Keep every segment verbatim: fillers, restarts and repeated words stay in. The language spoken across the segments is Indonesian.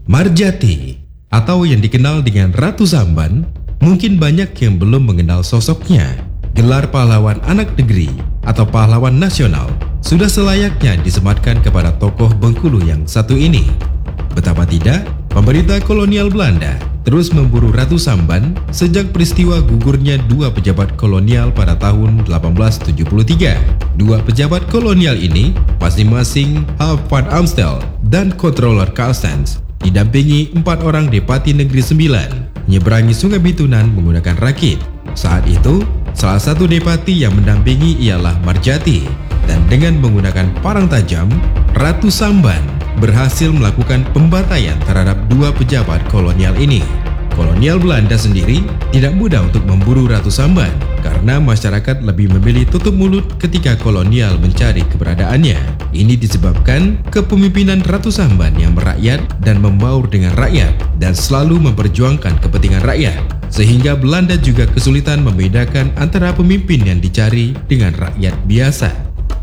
Marjati, atau yang dikenal dengan Ratu Samban, mungkin banyak yang belum mengenal sosoknya. Gelar pahlawan anak negeri atau pahlawan nasional sudah selayaknya disematkan kepada tokoh Bengkulu yang satu ini. Betapa tidak, pemerintah kolonial Belanda terus memburu Ratu Samban sejak peristiwa gugurnya dua pejabat kolonial pada tahun delapan belas tujuh puluh tiga. Dua pejabat kolonial ini, masing-masing Half van Amstel dan Controller Carstens, didampingi empat orang Depati Negeri Sembilan, menyeberangi Sungai Bitunan menggunakan rakit. Saat itu, salah satu Depati yang mendampingi ialah Marjati, dan dengan menggunakan parang tajam, Ratu Samban berhasil melakukan pembantaian terhadap dua pejabat kolonial ini. Kolonial Belanda sendiri tidak mudah untuk memburu Ratu Samban karena masyarakat lebih memilih tutup mulut ketika kolonial mencari keberadaannya. Ini disebabkan kepemimpinan Ratu Samban yang merakyat dan membaur dengan rakyat dan selalu memperjuangkan kepentingan rakyat, sehingga Belanda juga kesulitan membedakan antara pemimpin yang dicari dengan rakyat biasa.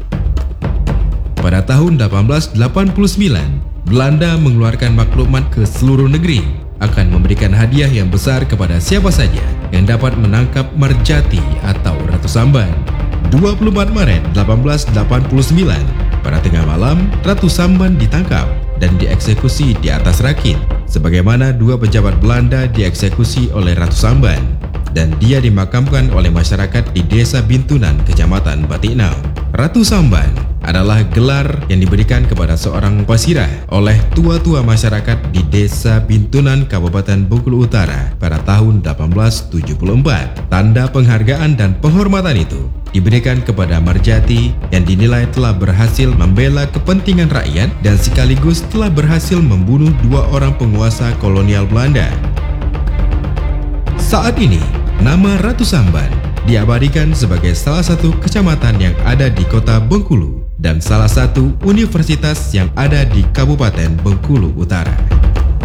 Pada tahun delapan belas delapan puluh sembilan, Belanda mengeluarkan maklumat ke seluruh negeri akan memberikan hadiah yang besar kepada siapa saja yang dapat menangkap Marjati atau Ratu Samban. dua puluh empat Maret delapan belas delapan puluh sembilan, pada tengah malam, Ratu Samban ditangkap dan dieksekusi di atas rakit, sebagaimana dua pejabat Belanda dieksekusi oleh Ratu Samban, dan dia dimakamkan oleh masyarakat di Desa Bintunan, Kecamatan Batiknau. Ratu Samban adalah gelar yang diberikan kepada seorang pasirah oleh tua-tua masyarakat di Desa Bintunan, Kabupaten Bengkulu Utara pada tahun delapan belas tujuh puluh empat. Tanda penghargaan dan penghormatan itu diberikan kepada Marjati yang dinilai telah berhasil membela kepentingan rakyat dan sekaligus telah berhasil membunuh dua orang penguasa kolonial Belanda. Saat ini, nama Ratu Samban diabadikan sebagai salah satu kecamatan yang ada di kota Bengkulu dan salah satu universitas yang ada di Kabupaten Bengkulu Utara.